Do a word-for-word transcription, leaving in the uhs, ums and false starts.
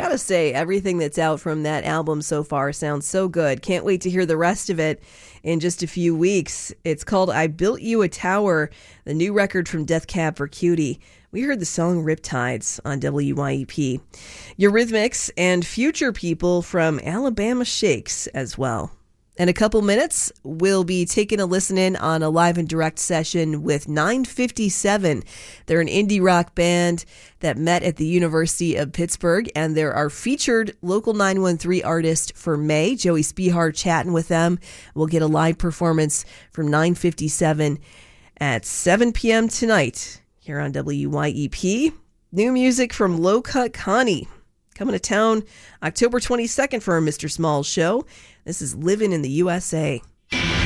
gotta say, everything that's out from that album so far sounds so good. Can't wait to hear the rest of it in just a few weeks. It's called I Built You a Tower, the new record from Death Cab for Cutie. We heard the song Riptides on W Y E P. Eurythmics and Future People from Alabama Shakes as well. In a couple minutes, we'll be taking a listen in on a live and direct session with nine fifty-seven. They're an indie rock band that met at the University of Pittsburgh, and they're our featured local nine one three artist for May. Joey Spihar chatting with them. We'll get a live performance from nine fifty-seven at seven p.m. tonight here on W Y E P. New music from Low Cut Connie coming to town October twenty-second for our Mister Smalls show. This is Living in the U S A.